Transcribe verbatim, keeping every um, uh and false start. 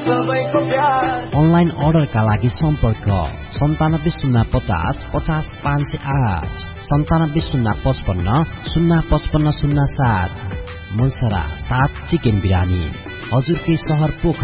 Online अर्डरका लागि सम्पर्क सन्तानब्बे शून्य पचास पचास पाँच सय आठ सन्तानब्बे शून्य पचपन्न शून्य पचपन्न शून्य सात। मुसरा ताज चिकन बिरानी हजुरकै सहर पोखरा।